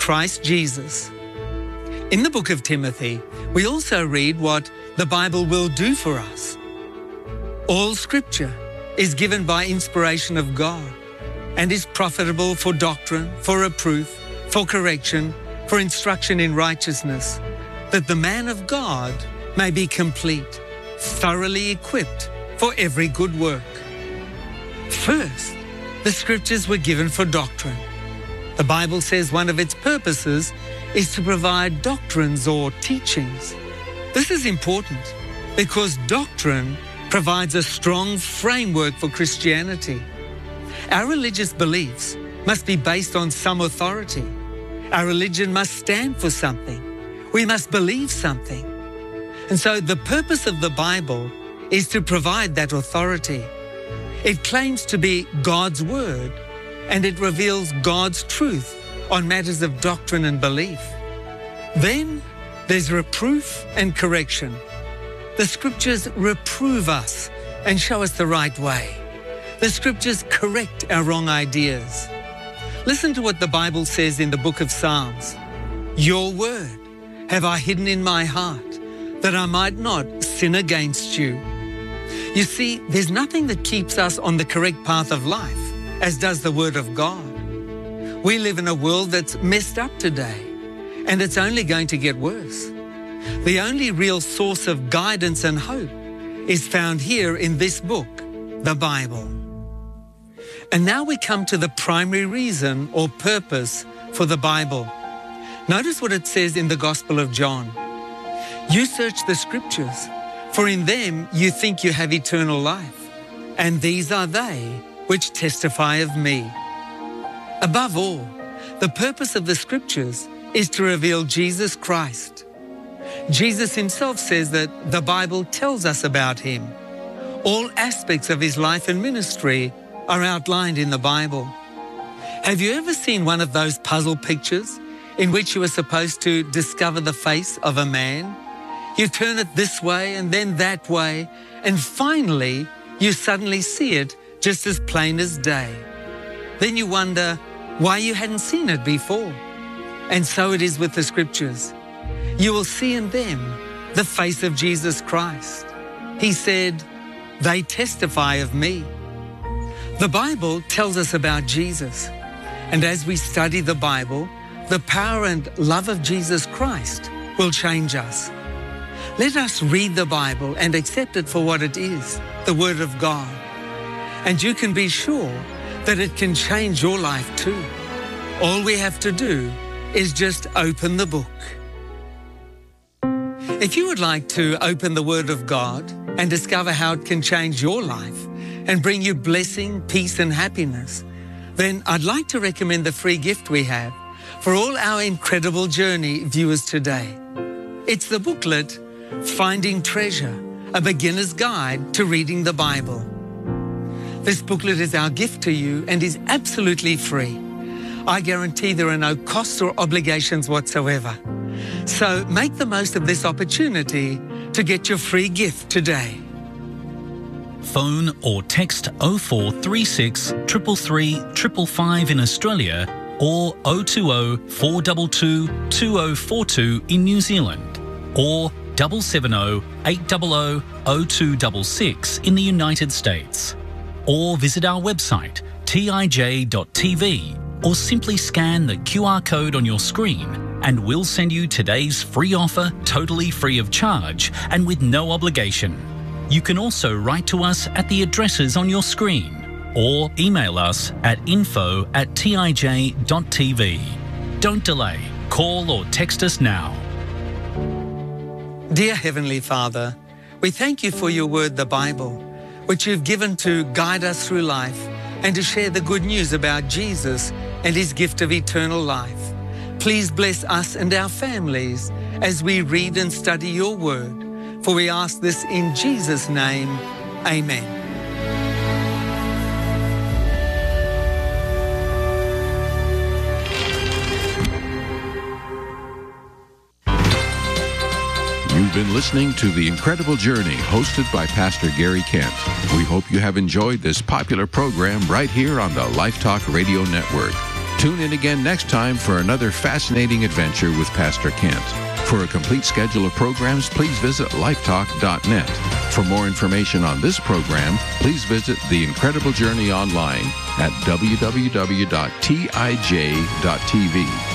Christ Jesus. In the book of Timothy, we also read what the Bible will do for us. All Scripture is given by inspiration of God and is profitable for doctrine, for reproof, for correction, for instruction in righteousness, that the man of God may be complete, thoroughly equipped for every good work. First, the Scriptures were given for doctrine. The Bible says one of its purposes is to provide doctrines or teachings. This is important because doctrine provides a strong framework for Christianity. Our religious beliefs must be based on some authority. Our religion must stand for something. We must believe something. And so the purpose of the Bible is to provide that authority. It claims to be God's Word, and it reveals God's truth on matters of doctrine and belief. Then there's reproof and correction. The Scriptures reprove us and show us the right way. The Scriptures correct our wrong ideas. Listen to what the Bible says in the book of Psalms. Your word have I hidden in my heart, that I might not sin against you. You see, there's nothing that keeps us on the correct path of life, as does the Word of God. We live in a world that's messed up today, and it's only going to get worse. The only real source of guidance and hope is found here in this book, the Bible. And now we come to the primary reason or purpose for the Bible. Notice what it says in the Gospel of John. You search the Scriptures, for in them you think you have eternal life, and these are they which testify of me. Above all, the purpose of the Scriptures is to reveal Jesus Christ. Jesus himself says that the Bible tells us about him. All aspects of his life and ministry are outlined in the Bible. Have you ever seen one of those puzzle pictures in which you are supposed to discover the face of a man? You turn it this way and then that way, and finally you suddenly see it just as plain as day. Then you wonder why you hadn't seen it before. And so it is with the Scriptures. You will see in them the face of Jesus Christ. He said, they testify of me. The Bible tells us about Jesus. And as we study the Bible, the power and love of Jesus Christ will change us. Let us read the Bible and accept it for what it is, the Word of God. And you can be sure that it can change your life too. All we have to do is just open the book. If you would like to open the Word of God and discover how it can change your life and bring you blessing, peace and happiness, then I'd like to recommend the free gift we have for all our Incredible Journey viewers today. It's the booklet, Finding Treasure, a beginner's guide to reading the Bible. This booklet is our gift to you and is absolutely free. I guarantee there are no costs or obligations whatsoever. So make the most of this opportunity to get your free gift today. Phone or text 0436 333 555 in Australia or 020 422 2042 in New Zealand or 770 800 0266 in the United States. Or visit our website tij.tv or simply scan the QR code on your screen and we'll send you today's free offer totally free of charge and with no obligation. You can also write to us at the addresses on your screen or email us at info@tij.tv. Don't delay. Call or text us now. Dear Heavenly Father, we thank you for your word, the Bible, which you've given to guide us through life and to share the good news about Jesus and his gift of eternal life. Please bless us and our families as we read and study your word. For we ask this in Jesus' name. Amen. You've been listening to The Incredible Journey, hosted by Pastor Gary Kent. We hope you have enjoyed this popular program right here on the Life Talk Radio Network. Tune in again next time for another fascinating adventure with Pastor Kent. For a complete schedule of programs, please visit lifetalk.net. For more information on this program, please visit The Incredible Journey online at www.tij.tv.